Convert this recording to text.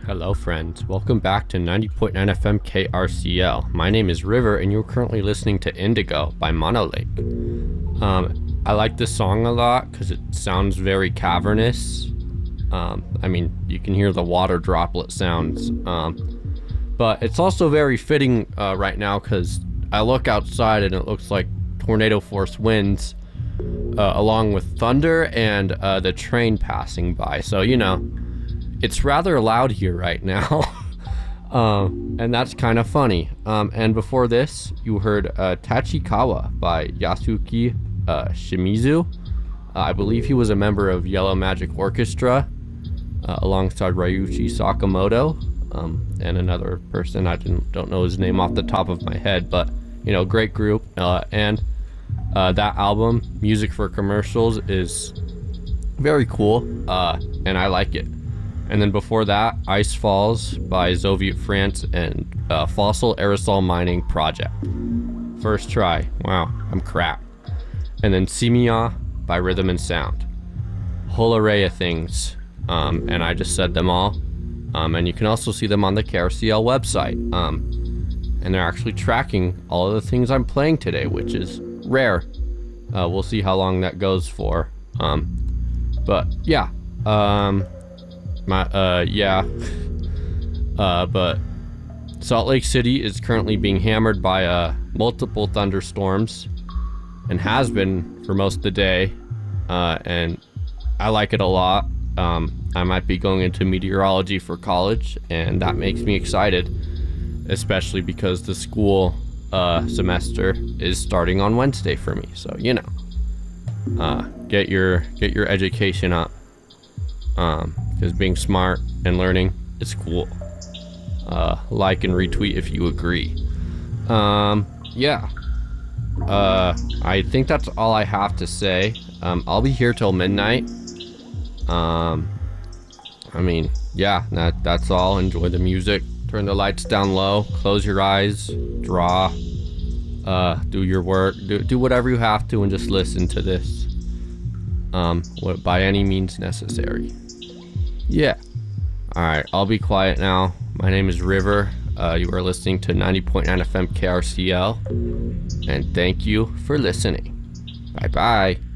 Hello, friends. Welcome back to 90.9 FM KRCL. My name is River, and you're currently listening to Indigo by Monolake. I like this song a lot because it sounds very cavernous. You can hear the water droplet sounds. But it's also very fitting right now because I look outside and it looks like tornado force winds along with thunder and the train passing by. So, it's rather loud here right now. And that's kind of funny. And before this, you heard Tachikawa by Yasuki Shimizu. I believe he was a member of Yellow Magic Orchestra alongside Ryuichi Sakamoto and another person. I don't know his name off the top of my head, but great group. And that album, Music for Commercials, is very cool, and I like it. And then before that, Ice Falls by Zoviet France and Fossil Aerosol Mining Project. First try. Wow, I'm crap. And then Simiya by Rhythm and Sound. Whole array of things. And I just said them all. And you can also see them on the KRCL website. And they're actually tracking all of the things I'm playing today, which is rare. We'll see how long that goes for. But yeah. But Salt Lake City is currently being hammered by multiple thunderstorms and has been for most of the day, and I like it a lot. I might be going into meteorology for college, and that makes me excited, especially because the school semester is starting on Wednesday for me. So get your education up. Because being smart and learning is cool. Like and retweet if you agree. I think that's all I have to say. I'll be here till midnight. That's all. Enjoy the music. Turn the lights down low. Close your eyes. Draw. Do your work. Do whatever you have to and just listen to this. By any means necessary. Yeah. Alright, I'll be quiet now. My name is River. You are listening to 90.9 FM KRCL. And thank you for listening. Bye bye.